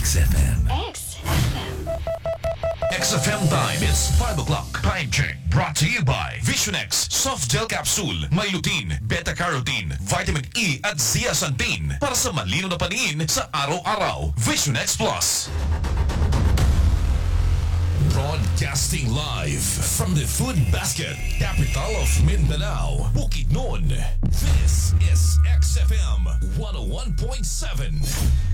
XFM. XFM time, it's 5 o'clock. Time check. Brought to you by Visionex Soft Gel Capsule. May lutein, beta-carotene, vitamin E at zeaxanthin para sa malino na paningin sa araw-araw. Visionex Plus. Broadcasting live from the Food Basket, capital of Mindanao, Bukidnon. This is XFM 101.7.